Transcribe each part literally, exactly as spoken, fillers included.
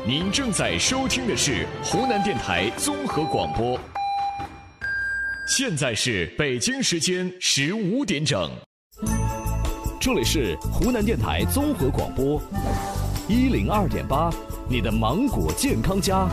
您正在收听的是湖南电台综合广播。现在是北京时间十五点整， 这里是湖南电台综合广播一零二点八，你的芒果健康家。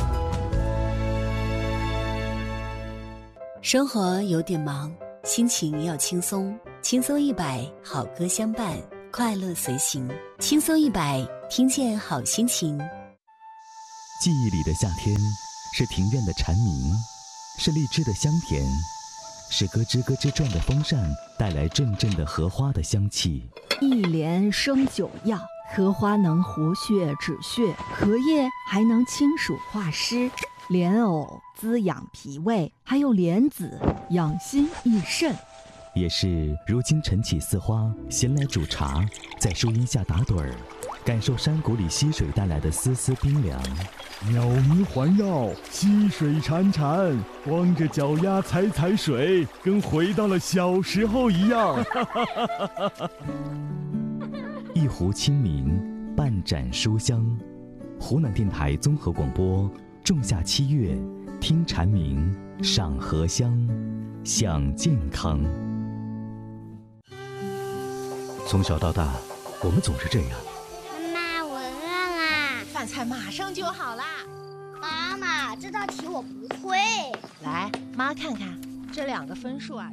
生活有点忙，心情要轻松，轻松一百，好歌相伴，快乐随行。轻松一百，听见好心情。 记忆里的夏天，是庭院的蝉鸣，是荔枝的香甜，是咯吱咯吱转的风扇带来阵阵的荷花的香气。 一莲生九药，荷花能活血止血，荷叶还能清暑化湿，莲藕滋养脾胃，还有莲子养心益肾。 也是如今晨起似花，闲来煮茶，在树荫下打盹儿，感受山谷里溪水带来的丝丝冰凉。 鸟鸣环绕，溪水潺潺，光着脚丫踩踩水，跟回到了小时候一样。 一壶清明，半盏书香。湖南电台综合广播，仲夏七月，听蝉鸣，赏荷香，享健康。从小到大，我们总是这样。 妈妈，我饿啦！ 饭菜马上就好啦。 妈妈，这道题我不会。 来，妈看看这两个分数啊。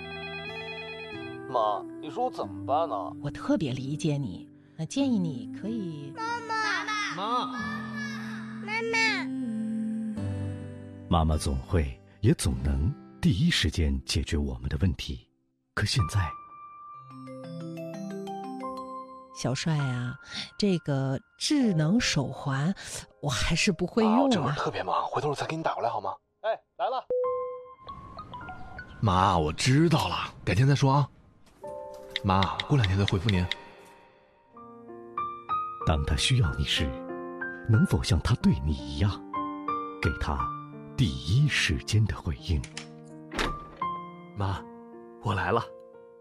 妈，你说我怎么办呢？ 我特别理解你，那建议你可以。 妈妈， 妈， 妈妈， 妈妈总会也总能第一时间解决我们的问题，可现在。 小帅啊，这个智能手环我还是不会用啊。 这会儿特别忙，回头我再给你打过来好吗？哎，来了。 妈，我知道了，改天再说啊。妈，过两天再回复您。 当他需要你时，能否像他对你一样，给他第一时间的回应？ 妈，我来了。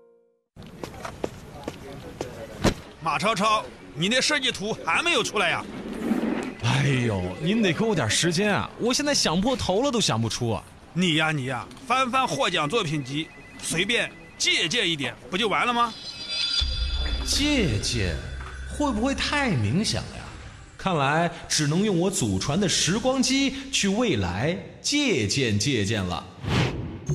马超超，你那设计图还没有出来呀？ 哎呦，您得给我点时间啊！我现在想破头了都想不出啊！ 你呀你呀，翻翻获奖作品集，随便借鉴一点，不就完了吗？ 借鉴会不会太冥想了呀？看来只能用我祖传的时光机去未来借鉴借鉴了。